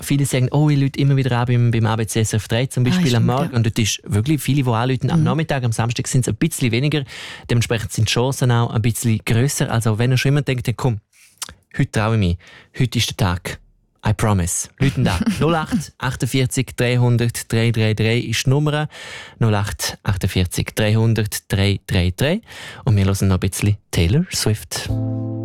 viele sagen, oh, ich rufe immer wieder an beim ABC SRF 3 zum Beispiel am Morgen. Und dort ist wirklich viele, die anrufen. Am Nachmittag, am Samstag sind es ein bisschen weniger. Dementsprechend sind die Chancen auch ein bisschen grösser. Also wenn ihr schon immer denkt, komm, heute traue ich mich, heute ist der Tag. I promise. Rufen da. 08 48 300 333 ist die Nummer. 08 48 300 333. Und wir hören noch ein bisschen Taylor Swift.